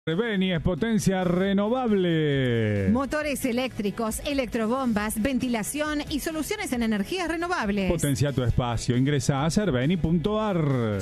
Beni es potencia renovable. Motores eléctricos, electrobombas, ventilación y soluciones en energías renovables. Potencia tu espacio. Ingresa a cerveni.ar.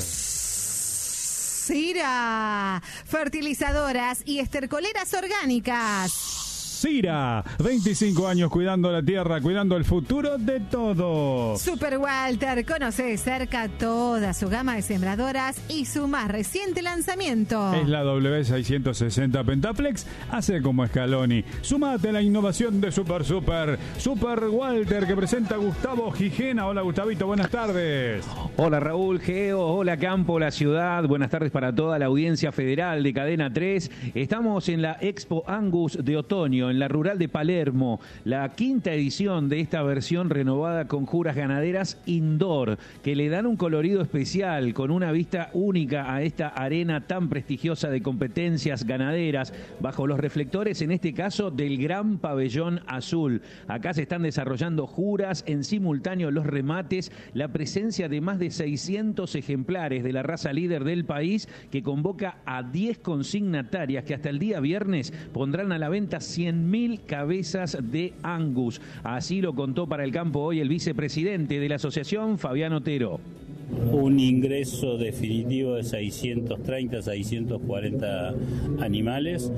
Sira, fertilizadoras y estercoleras orgánicas. Sira, 25 años cuidando la tierra, cuidando el futuro de todos. Super Walter, conoce de cerca toda su gama de sembradoras y su más reciente lanzamiento. Es la W660 Pentaflex, hace como Scaloni. Sumate a la innovación de Super Walter, que presenta Gustavo Gijena. Hola Gustavito, buenas tardes. Hola Raúl, Geo, hola Campo, la ciudad. Buenas tardes para toda la audiencia federal de Cadena 3. Estamos en la Expo Angus de otoño, en la rural de Palermo, la quinta edición de esta versión renovada con juras ganaderas indoor, que le dan un colorido especial, con una vista única a esta arena tan prestigiosa de competencias ganaderas, bajo los reflectores, en este caso, del Gran Pabellón Azul. Acá se están desarrollando juras, en simultáneo los remates, la presencia de más de 600 ejemplares de la raza líder del país, que convoca a 10 consignatarias que hasta el día viernes pondrán a la venta 100.000 cabezas de Angus. Así lo contó para El Campo hoy el vicepresidente de la asociación, Fabián Otero. Un ingreso definitivo de 630, 640 animales,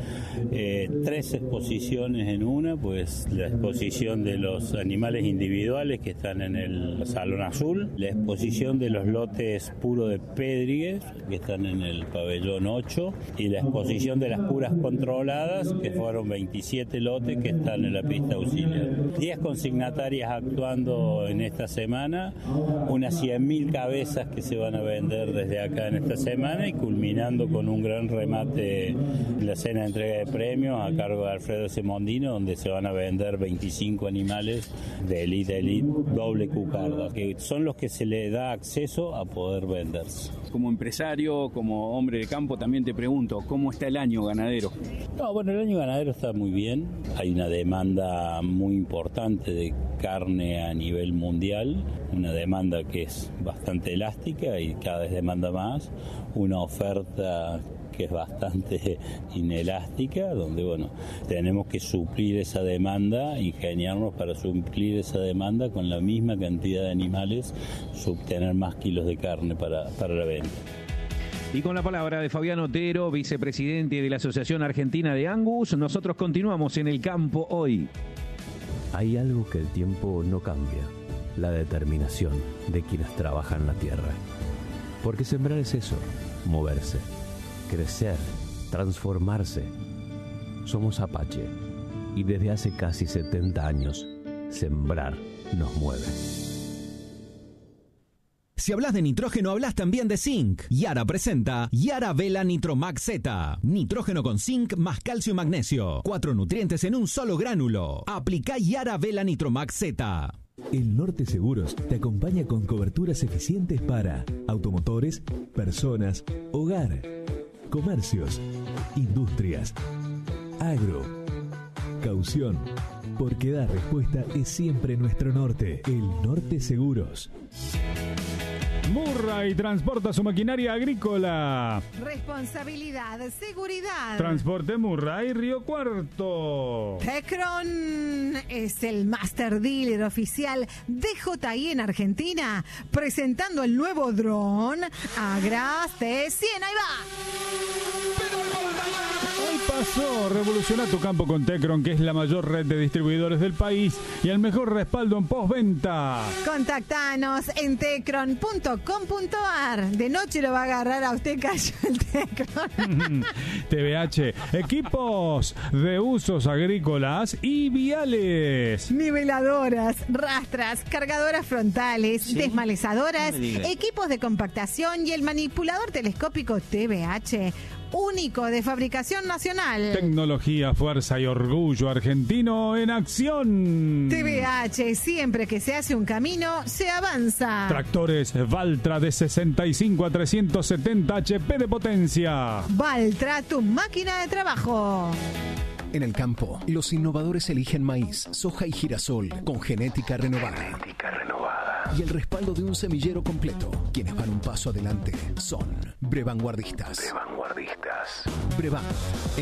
3 exposiciones en una, pues la exposición de los animales individuales que están en el Salón Azul, la exposición de los lotes puros de Pedrigues que están en el Pabellón 8 y la exposición de las puras controladas, que fueron 27 lotes que están en la pista auxiliar. 10 consignatarias actuando en esta semana, unas 100.000 cabezas que se van a vender desde acá en esta semana y culminando con un gran remate en la cena de entrega de premios a cargo de Alfredo Semondino, donde se van a vender 25 animales de Elite doble cucarda, que son los que se le da acceso a poder venderse. Como empresario, como hombre de campo, también te pregunto, ¿cómo está el año ganadero? Bueno, el año ganadero está muy bien. Hay una demanda muy importante de carne a nivel mundial, una demanda que es bastante elástica y cada vez demanda más, una oferta que es bastante inelástica, donde tenemos que suplir esa demanda, ingeniarnos para suplir esa demanda con la misma cantidad de animales, obtener más kilos de carne para la venta. Y con la palabra de Fabián Otero, vicepresidente de la Asociación Argentina de Angus, nosotros continuamos en El Campo hoy. Hay algo que el tiempo no cambia: la determinación de quienes trabajan la tierra. Porque sembrar es eso, moverse, crecer, transformarse. Somos Apache y desde hace casi 70 años, sembrar nos mueve. Si hablas de nitrógeno, hablas también de zinc. Yara presenta Yara Vela Nitromax Z. Nitrógeno con zinc más calcio y magnesio. 4 nutrientes en un solo gránulo. Aplica Yara Vela Nitromax Z. El Norte Seguros te acompaña con coberturas eficientes para automotores, personas, hogar, comercios, industrias, agro, caución. Porque dar respuesta es siempre nuestro norte. El Norte Seguros. Murray transporta su maquinaria agrícola. Responsabilidad, seguridad. Transporte Murray, Río Cuarto. Tecron es el master dealer oficial de DJI en Argentina, presentando el nuevo dron Agras T100. Ahí va. Hoy pasó, revoluciona tu campo con Tecron, que es la mayor red de distribuidores del país y el mejor respaldo en postventa. Contactanos en tecron.com.ar. De noche lo va a agarrar a usted, cayó el Tecron. TVH, equipos de usos agrícolas y viales. Niveladoras, rastras, cargadoras frontales, ¿sí? Desmalezadoras, equipos de compactación y el manipulador telescópico TVH. Único de fabricación nacional. Tecnología, fuerza y orgullo argentino en acción. TVH, siempre que se hace un camino, se avanza. Tractores Valtra de 65 a 370 HP de potencia. Valtra, tu máquina de trabajo. En el campo, los innovadores eligen maíz, soja y girasol con genética renovada. y el respaldo de un semillero completo. Quienes van un paso adelante son Brevanguardistas. Brevan.